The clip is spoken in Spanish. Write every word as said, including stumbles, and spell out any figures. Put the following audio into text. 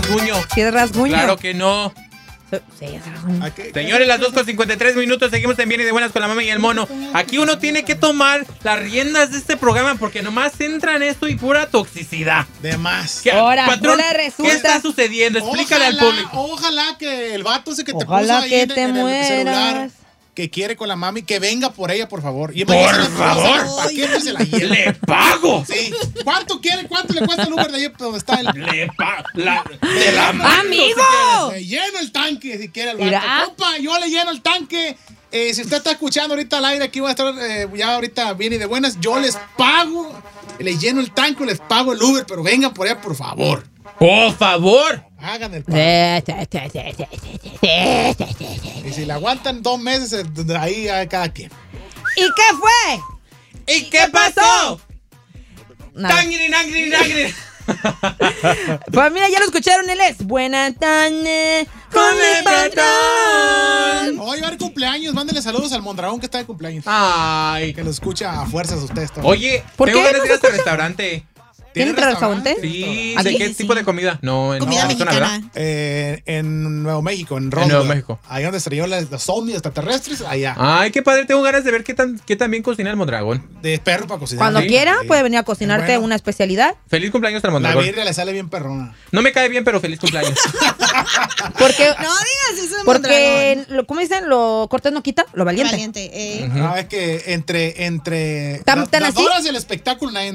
rasguño. ¿Sí es rasguño? Claro que no. Sí, es rasguño. Señores, las dos con cincuenta y tres minutos, seguimos en Bien y de Buenas con la Mami y el Mono. Aquí uno tiene que tomar las riendas de este programa porque nomás entra en esto y pura toxicidad. De más. ¿Qué, Ahora, patrón, ahora resulta- ¿qué está sucediendo? Explícale Ojalá, al público. Ojalá que el vato ese que te Ojalá puso ahí que en, te en el mueras. celular, que quiere con la mami, que venga por ella, por favor. Y Por imagínate, favor. el paquete y se la lleva. ¡Le pago! Sí. ¿Cuánto quiere? ¿Cuánto le cuesta el Uber de ahí donde está el... ¡Le pago! La, de la mano, ¡Amigo! si Le lleno el tanque si quiere el Mira. vato. Compa, yo le lleno el tanque. Eh, si usted está escuchando ahorita al aire, aquí voy a estar eh, ya ahorita bien y de buenas. Yo les pago, le lleno el tanque, les pago el Uber, pero vengan por allá, por favor. ¡Por favor! Hagan el pago. Y si le aguantan dos meses, eh, ahí a cada quien. ¿Y qué fue? ¿Y qué pasó? Nada. ¡Tangri, nangri, nangri! Pues mira, ya lo escucharon, él es Buena tarde con el patrón. Hoy va a haber cumpleaños, mándenle saludos al Mondragón que está de cumpleaños. Ay. Que lo escucha a fuerzas ustedes todos. Oye, ¿Por tengo qué ganas de ir no a este restaurante. ¿Tienen restaurante? Sí, Aquí ¿de qué sí. tipo de comida? No, en Comida no, Arizona, ¿verdad? mexicana. Eh, en Nuevo México, en Roswell. Nuevo México. Ahí donde estrelló las, los ovnis extraterrestres, allá. Ay, qué padre, tengo ganas de ver qué tan, qué tan bien cocina el Mondragón. De perro para cocinar. Cuando Sí. quiera, Sí. puede venir a cocinarte Bueno. una especialidad. Feliz cumpleaños al La Mondragón. birria le sale bien perrona. No me cae bien, pero feliz cumpleaños. Porque, No digas eso de porque Mondragón. lo, ¿cómo dicen? Lo cortés no quita, lo valiente. Valiente. eh. No, es que entre, entre Tan- la- tan las así. horas del espectáculo nadie